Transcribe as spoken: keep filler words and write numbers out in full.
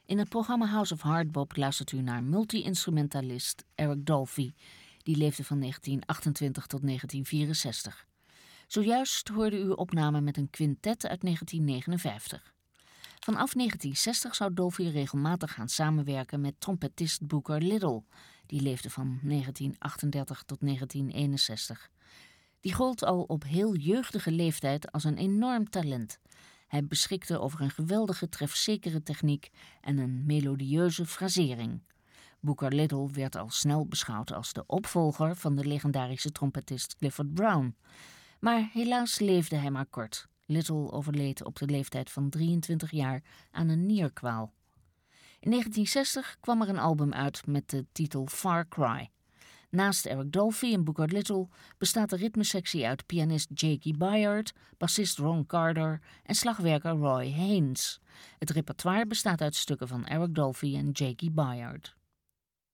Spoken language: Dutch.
In het programma House of Hardbop luistert u naar multi-instrumentalist Eric Dolphy. Die leefde van negentien achtentwintig tot negentien vierenzestig. Zojuist hoorde u opname met een quintet uit negentien negenenvijftig. Vanaf negentien zestig zou Dolphy regelmatig gaan samenwerken met trompetist Booker Little. Die leefde van negentien achtendertig tot negentien eenenzestig. Die gold al op heel jeugdige leeftijd als een enorm talent. Hij beschikte over een geweldige trefzekere techniek en een melodieuze frasering. Booker Little werd al snel beschouwd als de opvolger van de legendarische trompetist Clifford Brown. Maar helaas leefde hij maar kort. Little overleed op de leeftijd van drieëntwintig jaar aan een nierkwaal. In negentien zestig kwam er een album uit met de titel Far Cry. Naast Eric Dolphy en Booker Little bestaat de ritmesectie uit pianist Jakey Byard, bassist Ron Carter en slagwerker Roy Haynes. Het repertoire bestaat uit stukken van Eric Dolphy en Jakey Byard.